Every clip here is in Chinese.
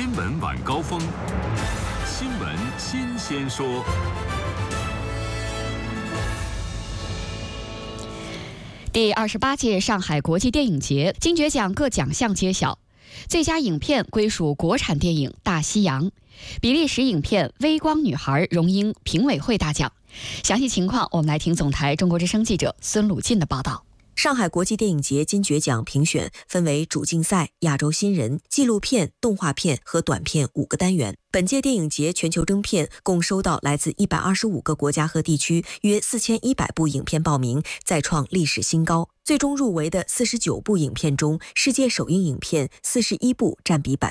新闻晚高峰，新闻新鲜说。 第28届上海国际电影节金爵奖各奖项揭晓，最佳影片归属国产电影《大西洋》，比利时影片《微光女孩》荣膺评委会大奖。详细情况，我们来听总台中国之声记者孙鲁进的报道。 上海国际电影节金爵奖评选分为主竞赛、亚洲新人、纪录片、动画片和短片5个单元。本届电影节全球征片共收到来自125个国家和地区约4100部影片报名，再创历史新高。最终入围的49部影片中，世界首映影片41部，占比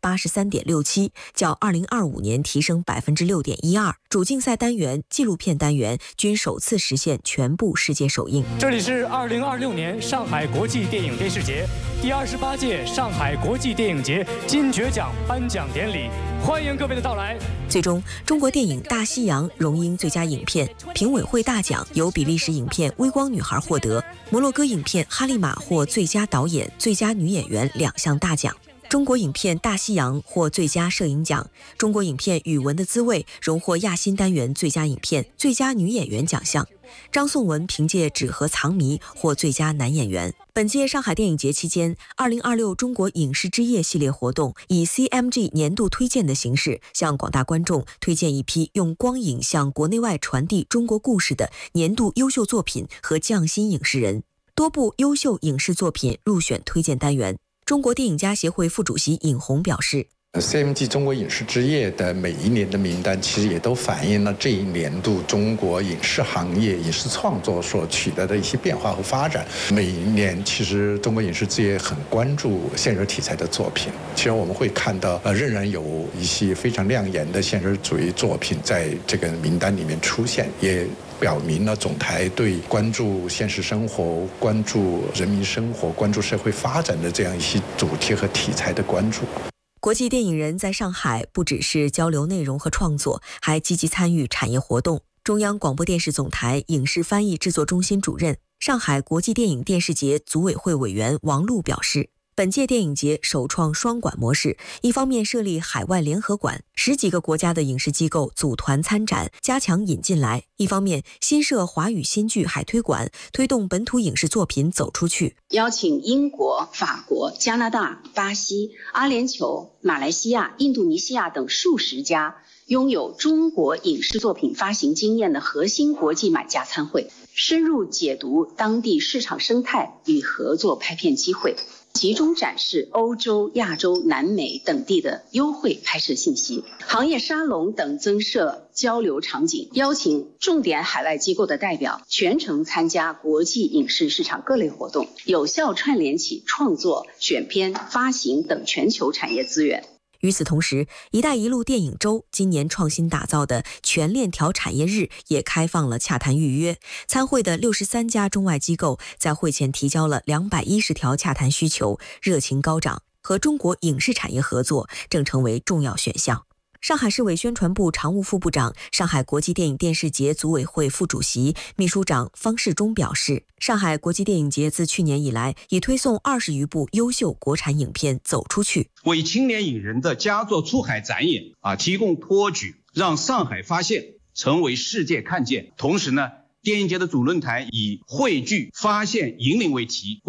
83.67%，较2025年提升6.12%。主竞赛单元、纪录片单元均首次实现全部世界首映。 这里是2026年上海国际电影电视节第28届上海国际电影节金爵奖颁奖典礼，欢迎各位的到来。 最终，中国电影《大西洋》荣膺最佳影片，评委会大奖由比利时影片《微光女孩》获得，摩洛哥影片《哈利玛》获最佳导演、最佳女演员2项大奖。中国影片《大西洋》获最佳摄影奖，中国影片《语文的滋味》荣获亚新单元最佳影片、最佳女演员奖项。张颂文凭借《纸盒藏谜》获最佳男演员。本届上海电影节期间，2026中国影视之夜系列活动以 CMG 年度推荐的形式，向广大观众推荐一批用光影向国内外传递中国故事的年度优秀作品和匠心影视人。多部优秀影视作品入选推荐单元。中国电影家协会副主席尹红表示 ，CMG 中国影视之夜的每一年的名单其实也都反映了这一年度中国影视行业、影视创作所取得的一些变化和发展。每一年其实中国影视之夜很关注现实题材的作品，其实我们会看到仍然有一些非常亮眼的现实主义作品在这个名单里面出现，也表明了总台对关注现实生活、关注人民生活、关注社会发展的这样一些主题和题材的关注。 国际电影人在上海不只是交流内容和创作，还积极参与产业活动。中央广播电视总台影视翻译制作中心主任、上海国际电影电视节组委会委员王璐表示，本届电影节首创双馆模式，一方面设立海外联合馆，10几个国家的影视机构组团参展，加强引进来；一方面新设华语新剧海推馆，推动本土影视作品走出去。 邀请英国、法国、加拿大、巴西、阿联酋、马来西亚、印度尼西亚等数十家拥有中国影视作品发行经验的核心国际买家参会，深入解读当地市场生态与合作拍片机会，集中展示欧洲、亚洲、南美等地的优惠拍摄信息，行业沙龙等增设交流场景，邀请重点海外机构的代表全程参加国际影视市场各类活动，有效串联起创作、选片、发行等全球产业资源。 与此同时，一带一路电影周今年创新打造的全链条产业日也开放了洽谈预约。参会的63家中外机构在会前提交了210条洽谈需求，热情高涨，和中国影视产业合作正成为重要选项。上海市委宣传部常务副部长、上海国际电影电视节组委会副主席、秘书长方世忠表示，上海国际电影节自去年以来，已推送20余部优秀国产影片走出去， 为青年影人的佳作出海展演提供托举，让上海发现成为世界看见。同时呢，电影节的主论坛以汇聚、发现、引领为题，